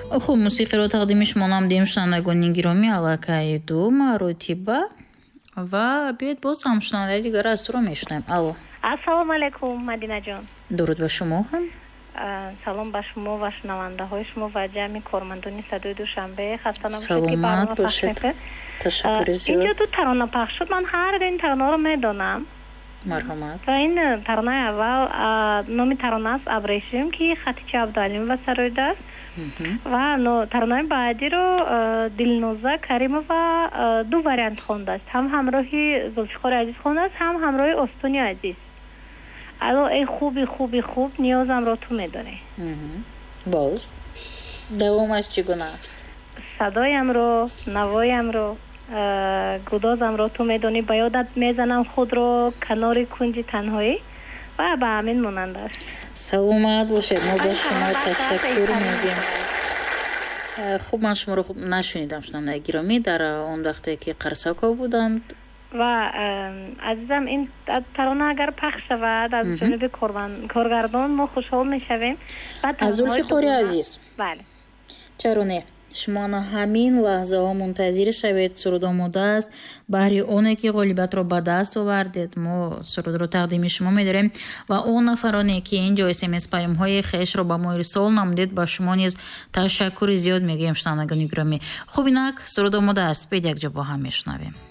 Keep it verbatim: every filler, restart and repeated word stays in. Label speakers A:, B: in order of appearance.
A: خب موسیقی تقدیم شما نمودیم شنوندگان گرامی علاقه دو مرتبه و بیاید باز هم شنونده دیگر از تو رو میشنیم. الو.
B: السلام علیکم مدینه جان.
A: درود به شما هم.
B: سلام به شما و شنونده های شما و جمعی کارمندان صدای دوشنبه. خسته نباشید که
A: سلامت
B: برنامه پخش
A: باشید.
B: میکنید.
A: تشکر زیاد.
B: اینجا دو ترانه پخش شد. من هر این ترانه رو میدونم.
A: مرحمت.
B: و این ترانه اول نام ترانه است ابریشم که خطیچه عبدالعلیم و سرایده است. و نو ترانه بعدی رو دلنوزه کریم و دو وریانت خونده است. هم همراهی زلفقار عزیز خونده است، هم همراهی استونی عزیز. الو ای خوبی خوبی خوب نیازم را تو میدونی.
A: باز دوامش چگونه است؟
B: صدایم رو، نوایم رو، گدازم رو تو میدونی. با یادت میزنم خود رو کنار کنج تنهایی و به همین مانند است.
A: سلامت باشید. ما با شما تشکر میگیم. خوب من شما رو خوب نشنیدم شنونده گرامی در اون وقتی که قرصاکا بودند.
B: و عزیزم این ترانه اگر پخش شود از جانب کارگردان ما خوشحال میشویم.
A: از زلفقار عزیز.
B: بله.
A: چرا نه؟ شما همین لحظه ها منتظر شوید. سرود آماده است. بهر اونه که غالبیت رو به دست آوردید ما سرود رو تقدیم شما می‌داریم و اون نفرانی که اینجا اس ام اس پیام های خیش رو به ما ارسال نمودید با شما نیز تشکر زیاد میگیم شنوندگان گرامی. خوب اینک سرود آماده است. بید یک جا با هم میشنویم.